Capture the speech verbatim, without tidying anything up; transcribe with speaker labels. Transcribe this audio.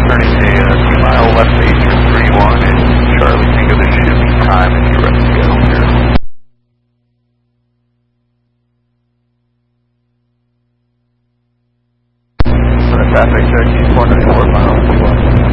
Speaker 1: turning a uh, two mile left base for three one, and Charlie, think of the shipping time and you're ready to go here. Traffic, thirteen four nine four, final two one.